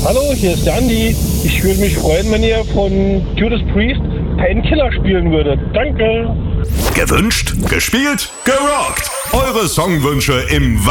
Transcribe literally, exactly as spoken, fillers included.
Hallo, hier ist der Andi. Ich würde mich freuen, wenn ihr von Judas Priest Painkiller spielen würdet. Danke. Gewünscht, gespielt, gerockt. Eure Songwünsche im